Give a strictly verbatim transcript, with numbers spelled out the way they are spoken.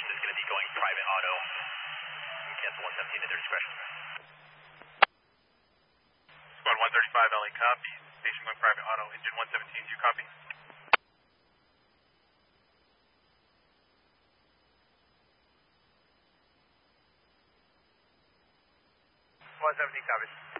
station is going to be going private auto. You can cancel one seventeen at their discretion. Squad one thirty-five, L A copy. Station going private auto. Engine one seventeen, do you copy? one seventeen copies.